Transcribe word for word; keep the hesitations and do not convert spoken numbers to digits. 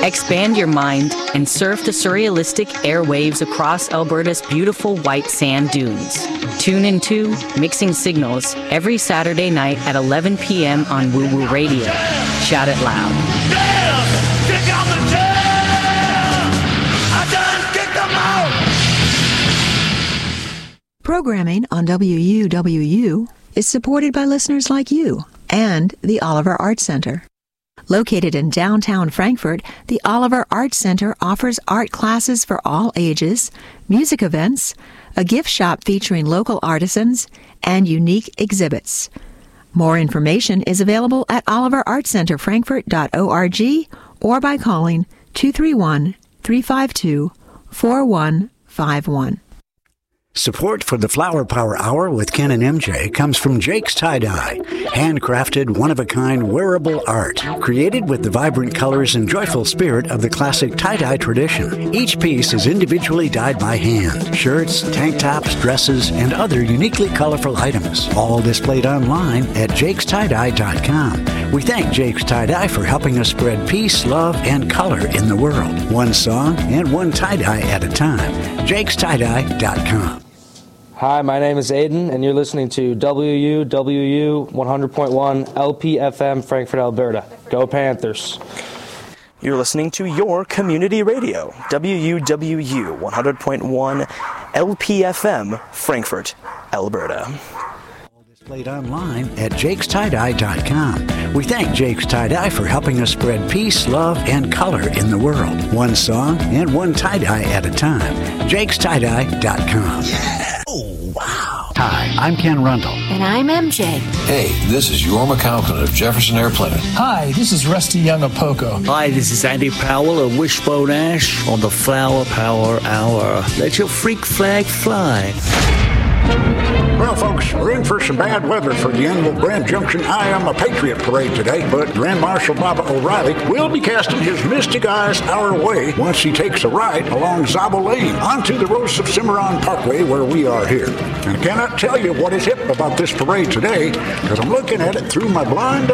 Expand your mind and surf the surrealistic airwaves across Alberta's beautiful white sand dunes. Tune into Mixing Signals every Saturday night at eleven p.m. on Woo Woo Radio. Shout it loud. Yeah, kick out the tail. I done kicked them out. Programming on W U W U is supported by listeners like you and the Oliver Arts Center. Located in downtown Frankfort, the Oliver Arts Center offers art classes for all ages, music events, a gift shop featuring local artisans, and unique exhibits. More information is available at oliver arts center frankfort dot org or by calling two three one, three five two, four one five one. Support for the Flower Power Hour with Ken and M J comes from Jake's Tie-Dye, handcrafted, one-of-a-kind wearable art, created with the vibrant colors and joyful spirit of the classic tie-dye tradition. Each piece is individually dyed by hand. Shirts, tank tops, dresses, and other uniquely colorful items, all displayed online at jakes tie dye dot com. We thank Jake's Tie-Dye for helping us spread peace, love, and color in the world. One song and one tie-dye at a time. jakes tie dye dot com. Hi, my name is Aiden, and you're listening to W U W U one hundred point one L P F M Frankfort, Alberta. Go Panthers. You're listening to your community radio, W U W U one hundred point one L P F M Frankfort, Alberta. Displayed online at jakes tie dye dot com. We thank Jake's Tie-Dye for helping us spread peace, love, and color in the world. One song and one tie-dye at a time. jakes tie dye dot com. Yeah. Oh, wow. Hi, I'm Ken Rundle. And I'm M J. Hey, this is Yorma Conklin of Jefferson Airplane. Hi, this is Rusty Young of Poco. Hi, this is Andy Powell of Wishbone Ash on the Flower Power Hour. Let your freak flag fly. Well, folks, we're in for some bad weather for the annual Grand Junction I Am a Patriot parade today, but Grand Marshal Baba O'Reilly will be casting his mystic eyes our way once he takes a ride along Zabo Lane onto the Rose of Cimarron Parkway where we are here. And I cannot tell you what is hip about this parade today because I'm looking at it through my blind